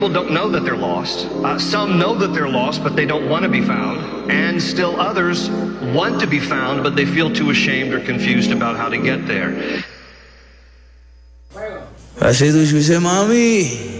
People don't know that they're lost. Some know that they're lost, but they don't want to be found. And still others want to be found, but they feel too ashamed or confused about how to get there. Así tú dices, mami.